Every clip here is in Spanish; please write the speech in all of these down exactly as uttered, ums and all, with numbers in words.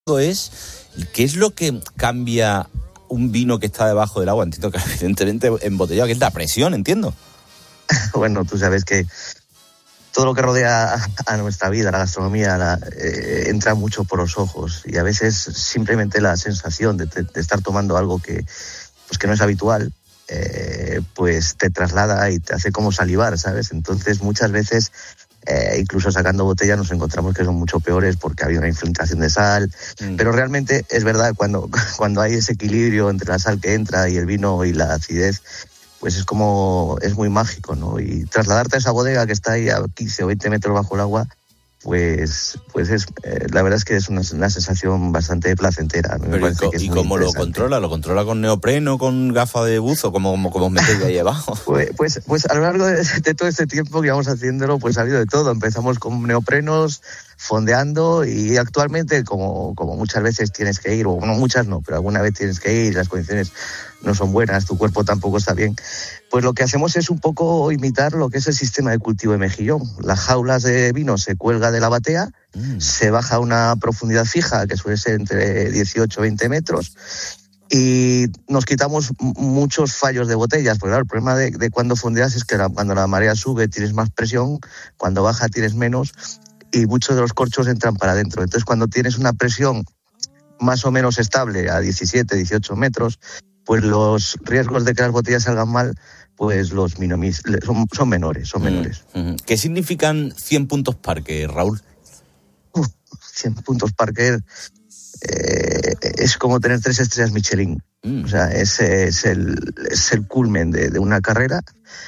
es, ¿qué es lo que cambia un vino que está debajo del agua? Entiendo que evidentemente embotellado, que es la presión, entiendo. Bueno, tú sabes que todo lo que rodea a, a nuestra vida, la gastronomía, la, eh, entra mucho por los ojos, y a veces simplemente la sensación de, de estar tomando algo que, pues que no es habitual, eh, pues te traslada y te hace como salivar, ¿sabes? Entonces muchas veces, eh, incluso sacando botellas, nos encontramos que son mucho peores porque ha habido una infiltración de sal, mm. pero realmente es verdad, cuando, cuando hay ese equilibrio entre la sal que entra y el vino y la acidez, pues es como, es muy mágico, ¿no? Y trasladarte a esa bodega que está ahí a quince o veinte metros bajo el agua, pues pues es, eh, la verdad es que es una, una sensación bastante placentera. Me Pero parece ¿y, que es ¿y muy cómo lo controla? ¿Lo controla con neopreno, con gafas de buzo? ¿Cómo, cómo, cómo os metéis ahí abajo? Pues, pues, pues a lo largo de, de todo este tiempo que íbamos haciéndolo, pues ha habido de todo. Empezamos con neoprenos, fondeando, y actualmente, como, como muchas veces tienes que ir, o no muchas no, pero alguna vez tienes que ir, las condiciones no son buenas, tu cuerpo tampoco está bien, pues lo que hacemos es un poco imitar lo que es el sistema de cultivo de mejillón. Las jaulas de vino se cuelga de la batea, mm. se baja a una profundidad fija, que suele ser entre dieciocho y veinte metros, y nos quitamos muchos fallos de botellas, porque claro, el problema de, de cuando fondeas es que la, cuando la marea sube tienes más presión, cuando baja tienes menos, y muchos de los corchos entran para adentro. Entonces, cuando tienes una presión más o menos estable a diecisiete, dieciocho metros, pues los riesgos de que las botellas salgan mal, pues los minimiz- son, son menores, son menores. Mm-hmm. ¿Qué significan cien puntos Parker, Raúl? Uf, cien puntos Parker eh, es como tener tres estrellas Michelin. Mm. O sea, es, es, el, es el culmen de, de una carrera.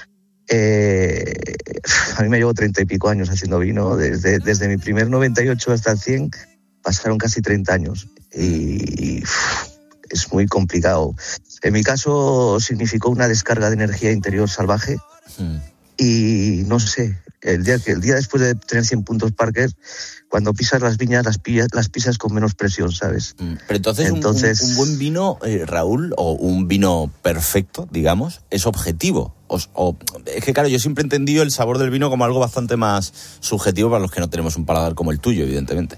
Eh, a mí me llevo treinta y pico años haciendo vino. Desde, desde mi primer noventa y ocho hasta el cien pasaron casi treinta años. Y, y uf, es muy complicado. En mi caso significó una descarga de energía interior salvaje. Mm. Y no sé, el día, que, el día después de tener cien puntos Parker, cuando pisas las viñas, las, pillas, las pisas con menos presión, ¿sabes? Mm. Pero entonces, entonces un, un, un buen vino, eh, Raúl, o un vino perfecto, digamos, es objetivo. O, o, es que claro, yo siempre he entendido el sabor del vino como algo bastante más subjetivo para los que no tenemos un paladar como el tuyo, evidentemente.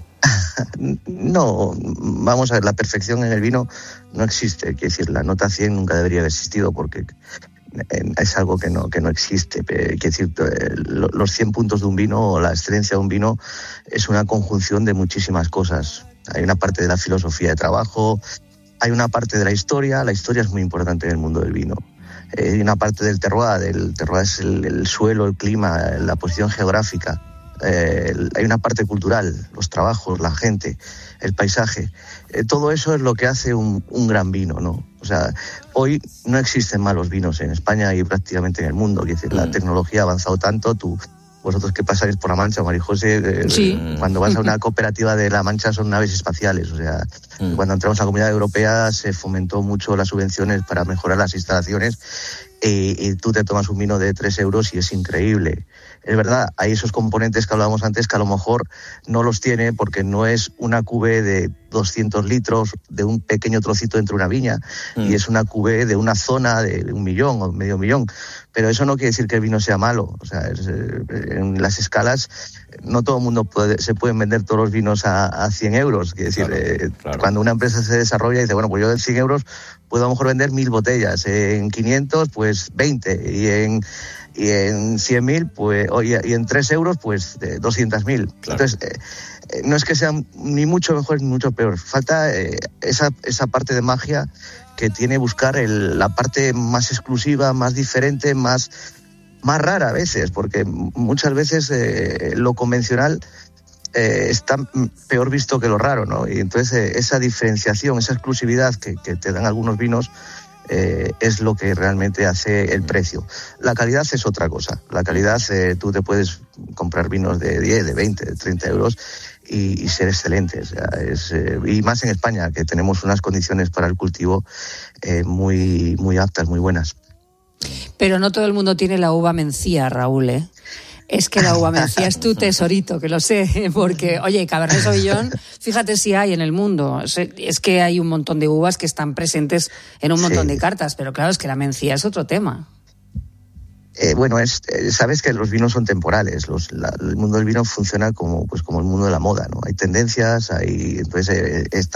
No, vamos a ver, la perfección en el vino no existe. Quiero decir, la nota cien nunca debería haber existido porque es algo que no, que no existe. Quiero decir, los cien puntos de un vino o la excelencia de un vino es una conjunción de muchísimas cosas. Hay una parte de la filosofía de trabajo, hay una parte de la historia. La historia es muy importante en el mundo del vino. Hay una parte del terroir, el terroir es el, el suelo, el clima, la posición geográfica. Eh, hay una parte cultural, los trabajos, la gente, el paisaje. Eh, todo eso es lo que hace un, un gran vino, ¿no? O sea, hoy no existen malos vinos en España y prácticamente en el mundo. Quiero decir, mm. la tecnología ha avanzado tanto. Tú, vosotros que pasáis por La Mancha, María José, eh, sí. cuando vas a una cooperativa de La Mancha son naves espaciales. O sea, mm. cuando entramos a la Comunidad Europea se fomentó mucho las subvenciones para mejorar las instalaciones. Y, y tú te tomas un vino de tres euros y es increíble. Es verdad, hay esos componentes que hablábamos antes que a lo mejor no los tiene porque no es una cuvée de doscientos litros de un pequeño trocito dentro de una viña mm. y es una cuvée de una zona de un millón o medio millón. Pero eso no quiere decir que el vino sea malo. O sea, es, en las escalas no todo el mundo puede, se pueden vender todos los vinos a, a cien euros. Quiere decir, claro, eh, claro. cuando una empresa se desarrolla y dice, bueno, pues yo de cien euros puedo a lo mejor vender mil botellas, en quinientos pues veinte y en y en cien mil pues y en tres euros pues doscientos mil. Claro. Entonces eh, no es que sean ni mucho mejor ni mucho peor, falta eh, esa esa parte de magia que tiene buscar el, la parte más exclusiva, más diferente, más más rara a veces, porque muchas veces eh, lo convencional Eh, está peor visto que lo raro, ¿no? Y entonces eh, esa diferenciación, esa exclusividad que, que te dan algunos vinos eh, es lo que realmente hace el precio. La calidad es otra cosa. La calidad, eh, tú te puedes comprar vinos de diez, de veinte, de treinta euros y, y ser excelentes. O sea, es, eh, y más en España, que tenemos unas condiciones para el cultivo eh, muy, muy aptas, muy buenas. Pero no todo el mundo tiene la uva mencía, Raúl, ¿eh? Es que la uva mencía es tu tesorito, que lo sé, porque, oye, Cabernet Sauvignon, fíjate si hay en el mundo. Es que hay un montón de uvas que están presentes en un montón sí. de cartas, pero claro, es que la mencía es otro tema. Eh, bueno, es, eh, sabes que los vinos son temporales. Los, la, el mundo del vino funciona como, pues, como el mundo de la moda, ¿no? Hay tendencias, hay, entonces, eh, esta